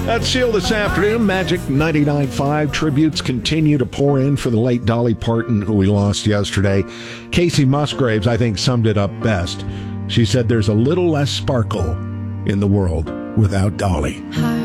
That's Seal this afternoon. Magic 99.5 tributes continue to pour in for the late Dolly Parton, who we lost yesterday. Casey Musgraves, I think, summed it up best. She said there's a little less sparkle in the world without Dolly.